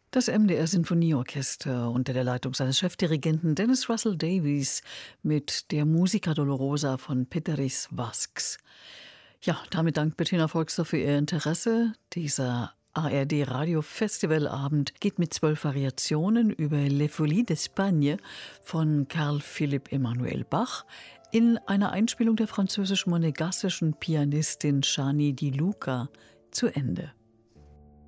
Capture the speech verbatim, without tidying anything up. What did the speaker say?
Das M D R Sinfonieorchester unter der Leitung seines Chefdirigenten Dennis Russell Davies mit der Musica Dolorosa von Péteris Vasks. Ja, damit dankt Bettina Volkster für ihr Interesse. Dieser A R D-Radio-Festivalabend geht mit zwölf Variationen über Les Folies d'Espagne von Carl Philipp Emanuel Bach in einer Einspielung der französisch-monegassischen Pianistin Shani Di Luca zu Ende.